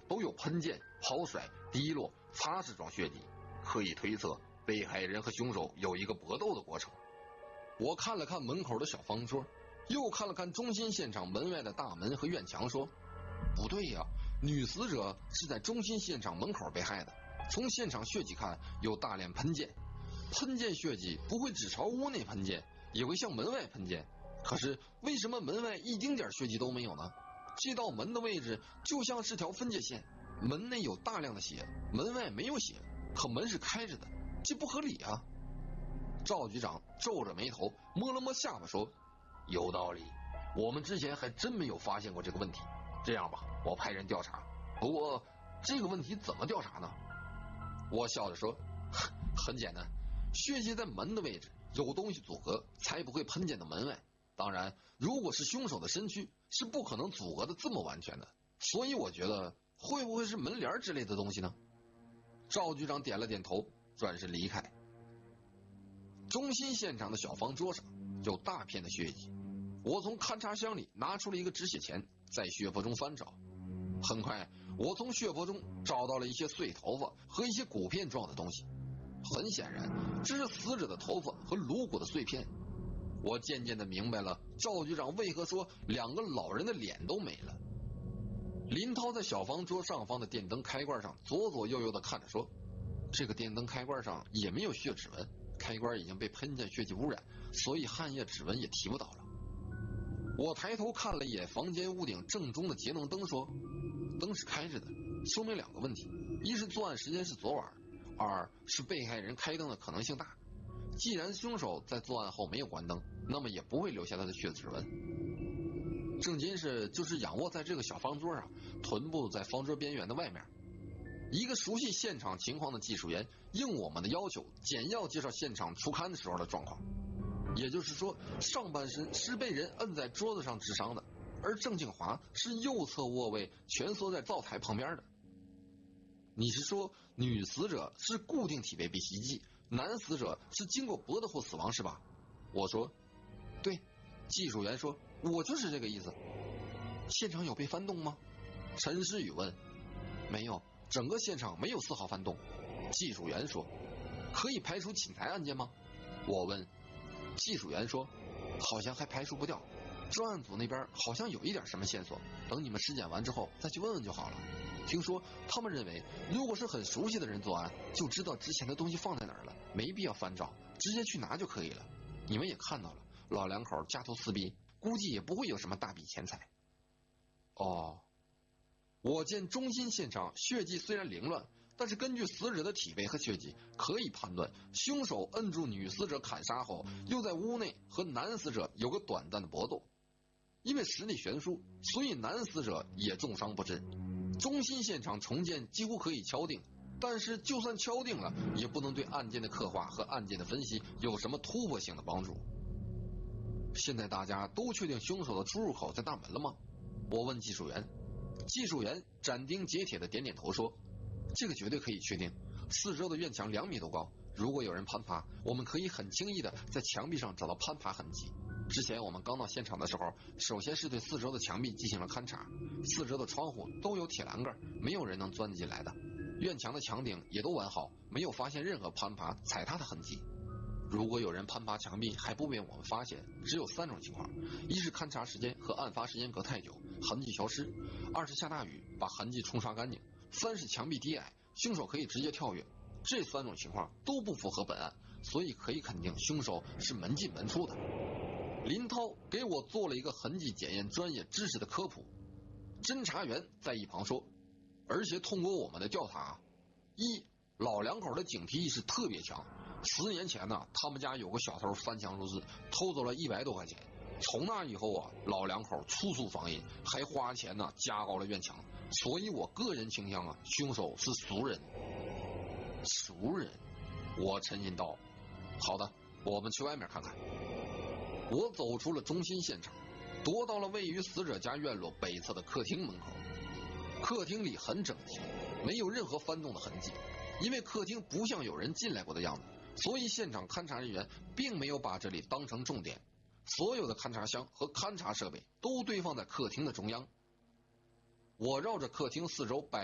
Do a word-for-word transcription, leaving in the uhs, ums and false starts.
都有喷溅、抛甩、滴落、擦拭状血迹，可以推测被害人和凶手有一个搏斗的过程。我看了看门口的小方桌，又看了看中心现场门外的大门和院墙，说不对呀，女死者是在中心现场门口被害的，从现场血迹看有大量喷溅，喷溅血迹不会只朝屋内喷溅，也会向门外喷溅，可是为什么门外一丁点血迹都没有呢？这道门的位置就像是条分界线，门内有大量的血，门外没有血，可门是开着的，这不合理啊。赵局长皱着眉头摸了摸下巴说，有道理，我们之前还真没有发现过这个问题。这样吧，我派人调查，不过这个问题怎么调查呢？我笑着说，很简单，血迹在门的位置，有东西阻隔，才不会喷溅到门外。当然，如果是凶手的身躯，是不可能阻隔的这么完全的，所以我觉得会不会是门帘之类的东西呢？赵局长点了点头，转身离开。中心现场的小方桌上有大片的血迹，我从勘察箱里拿出了一个止血钳，在血泊中翻找。很快，我从血泊中找到了一些碎头发和一些骨片状的东西。很显然，这是死者的头发和颅骨的碎片。我渐渐地明白了赵局长为何说两个老人的脸都没了。林涛在小方桌上方的电灯开关上左左右右地看着说，这个电灯开关上也没有血指纹，开关已经被喷溅血迹污染，所以汗液指纹也提不到了。我抬头看了一眼房间屋顶正中的节能灯，说灯是开着的，说明两个问题，一是作案时间是昨晚，二是被害人开灯的可能性大。既然凶手在作案后没有关灯，那么也不会留下他的血指纹。郑金是就是仰卧在这个小方桌上，臀部在方桌边缘的外面。一个熟悉现场情况的技术员应我们的要求简要介绍现场初勘的时候的状况，也就是说，上半身是被人摁在桌子上致伤的，而郑庆华是右侧卧位蜷缩在灶台旁边的。你是说女死者是固定体位被袭击，男死者是经过搏斗后死亡是吧？我说对。技术员说，我就是这个意思。现场有被翻动吗？陈诗雨问。没有，整个现场没有丝毫翻动。技术员说。可以排除侵财案件吗？我问。技术员说，好像还排除不掉，专案组那边好像有一点什么线索，等你们尸检完之后再去问问就好了。听说他们认为，如果是很熟悉的人作案，就知道之前的东西放在哪儿了，没必要翻找，直接去拿就可以了。你们也看到了，老两口家徒四壁，估计也不会有什么大笔钱财。哦，我见中心现场血迹虽然凌乱，但是根据死者的体位和血迹，可以判断凶手摁住女死者砍杀后，又在屋内和男死者有个短暂的搏斗。因为实力悬殊，所以男死者也重伤不治。中心现场重建几乎可以敲定，但是就算敲定了，也不能对案件的刻画和案件的分析有什么突破性的帮助。现在大家都确定凶手的出入口在大门了吗？我问技术员。技术员斩钉截铁的点点头说，这个绝对可以确定，四周的院墙两米多高，如果有人攀爬，我们可以很轻易的在墙壁上找到攀爬痕迹。之前我们刚到现场的时候，首先是对四周的墙壁进行了勘察，四周的窗户都有铁栏杆，没有人能钻得进来的，院墙的墙顶也都完好，没有发现任何攀爬踩踏的痕迹。如果有人攀爬墙壁还不被我们发现，只有三种情况，一是勘察时间和案发时间隔太久，痕迹消失；二是下大雨把痕迹冲刷干净；三是墙壁低矮，凶手可以直接跳跃。这三种情况都不符合本案，所以可以肯定凶手是门进门出的。林涛给我做了一个痕迹检验专业知识的科普。侦查员在一旁说，而且通过我们的调查，一老两口的警惕意识特别强。十年前呢，他们家有个小偷翻墙入室，偷走了一百多块钱。从那以后啊，老两口处处防隐，还花钱呢加高了院墙。所以我个人倾向啊，凶手是熟人。熟人？我沉吟道。好的，我们去外面看看。我走出了中心现场，踱到了位于死者家院落北侧的客厅门口。客厅里很整齐，没有任何翻动的痕迹，因为客厅不像有人进来过的样子，所以现场勘察人员并没有把这里当成重点。所有的勘察箱和勘察设备都堆放在客厅的中央。我绕着客厅四周摆